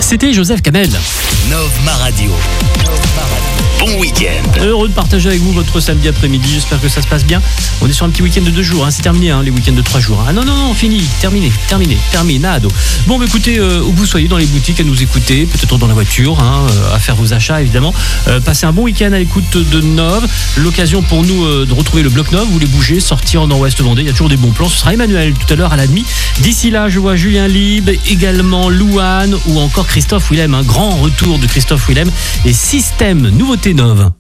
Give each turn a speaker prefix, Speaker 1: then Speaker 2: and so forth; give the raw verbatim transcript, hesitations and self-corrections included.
Speaker 1: C'était Joseph Kamel.
Speaker 2: Nov Ma Radio. Bon week-end.
Speaker 1: Heureux de partager avec vous votre samedi après-midi. J'espère que ça se passe bien. On est sur un petit week-end de deux jours. Hein. C'est terminé, hein, les week-ends de trois jours. Ah non, non, non, fini. Terminé, terminé, terminado. Bon, bah, écoutez, euh, où vous soyez dans les boutiques à nous écouter, peut-être dans la voiture, hein, euh, à faire vos achats, évidemment. Euh, passez un bon week-end à l'écoute de Nov. L'occasion pour nous euh, de retrouver le bloc Nov. Vous voulez bouger, sortir en Nord-Ouest Vendée. Il y a toujours des bons plans. Ce sera Emmanuel tout à l'heure à la demi. D'ici là, je vois Julien Libre, également Louane ou encore Christophe Willem. Un grand retour de Christophe Willem et Système, nouveauté Nov.